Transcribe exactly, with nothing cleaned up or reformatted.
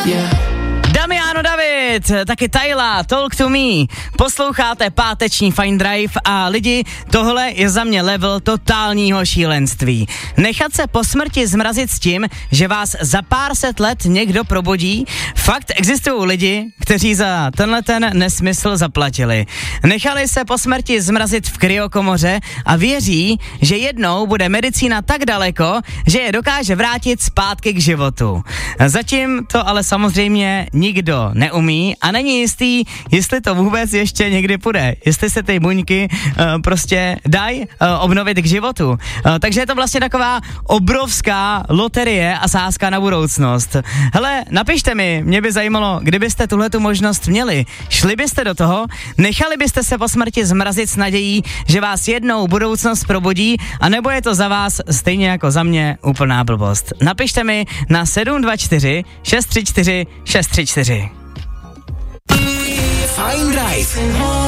Damiano David, taky Tyla, Talk to Me. Posloucháte páteční Fine Drive a lidi, tohle je za mě level totálního šílenství. Nechat se po smrti zmrazit s tím, že vás za pár set let někdo probudí? Fakt existují lidi, kteří za tenhle ten nesmysl zaplatili. Nechali se po smrti zmrazit v kryokomoře a věří, že jednou bude medicína tak daleko, že je dokáže vrátit zpátky k životu. Zatím to ale samozřejmě nikdo neumí a není jistý, jestli to vůbec ještě někdy půjde, jestli se ty buňky uh, prostě dají uh, obnovit k životu. Uh, takže je to vlastně taková obrovská loterie a sázka na budoucnost. Hele, napište mi, mě by zajímalo, kdybyste tuhletu možnost měli. Šli byste do toho, nechali byste se po smrti zmrazit s nadějí, že vás jednou budoucnost probudí, anebo je to za vás stejně jako za mě úplná blbost. Napište mi na sedm dva čtyři šest tři čtyři šest tři čtyři. Fine Drive.